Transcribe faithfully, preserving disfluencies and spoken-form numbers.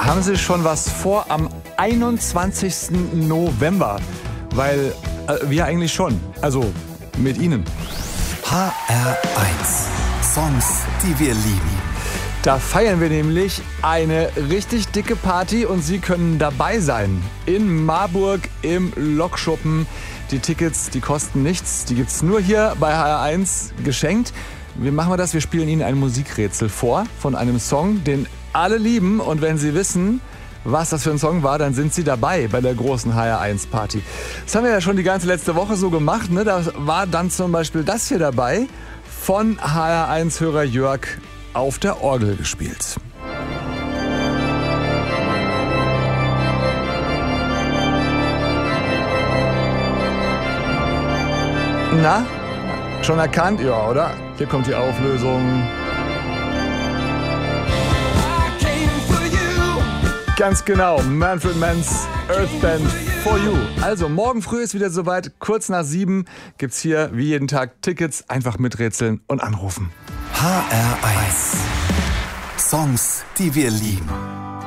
Haben Sie schon was vor am einundzwanzigsten November? Weil äh, wir eigentlich schon. Also mit Ihnen. H R eins. Songs, die wir lieben. Da feiern wir nämlich eine richtig dicke Party und Sie können dabei sein. In Marburg im Lokschuppen. Die Tickets, die kosten nichts. Die gibt's nur hier bei H R eins geschenkt. Wie machen wir das? Wir spielen Ihnen ein Musikrätsel vor von einem Song, den alle lieben. Und wenn Sie wissen, was das für ein Song war, dann sind Sie dabei bei der großen H R eins Party. Das haben wir ja schon die ganze letzte Woche so gemacht. Ne? Da war dann zum Beispiel das hier dabei von H R eins-Hörer Jörg auf der Orgel gespielt. Na, schon erkannt? Ja, oder? Hier kommt die Auflösung. Ganz genau, Manfred Mann's Earth Band for You. Also morgen früh ist wieder soweit, kurz nach sieben gibt's hier wie jeden Tag Tickets, einfach miträtseln und anrufen. H R eins. Songs, die wir lieben.